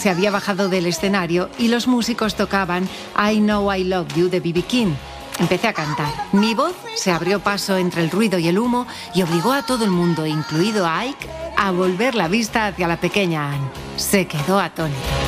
se había bajado del escenario y los músicos tocaban I Know I Love You de B.B. King. Empecé a cantar. Mi voz se abrió paso entre el ruido y el humo y obligó a todo el mundo, incluido a Ike, a volver la vista hacia la pequeña Anne. Se quedó atónito.